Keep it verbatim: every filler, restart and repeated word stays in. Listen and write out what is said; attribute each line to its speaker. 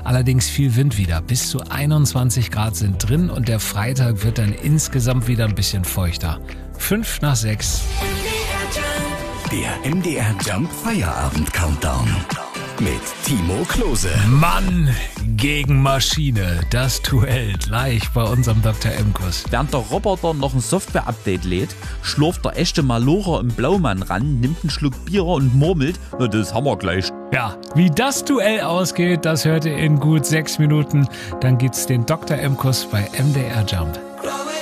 Speaker 1: Allerdings viel Wind wieder. Bis zu einundzwanzig Grad sind drin und der Freitag wird dann insgesamt wieder ein bisschen feuchter. Fünf nach sechs.
Speaker 2: Der M D R Jump Feierabend Countdown mit Timo Klose.
Speaker 1: Mann gegen Maschine, das Duell gleich bei unserem Doktor M-Kuss.
Speaker 3: Während der Roboter noch ein Software-Update lädt, schlurft der echte Malocher im Blaumann ran, nimmt einen Schluck Bier und murmelt, na, das haben wir gleich.
Speaker 1: Ja, wie das Duell ausgeht, das hört ihr in gut sechs Minuten. Dann gibt's den Doktor M-Kuss bei M D R Jump.